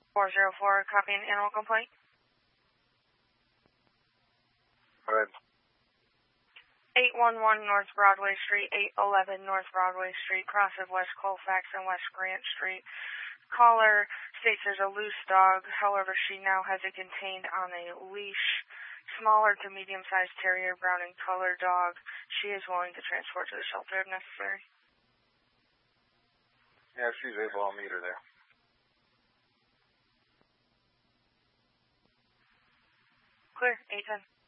404, copying animal complaint. Go ahead. 811 North Broadway Street, 811 North Broadway Street, cross of West Colfax and West Grant Street. Caller states there's a loose dog, however she now has it contained on a leash. Smaller to medium-sized terrier, brown in color dog. She is willing to transport to the shelter if necessary. Yeah, if she's able, I'll meet her there. Clear, 810.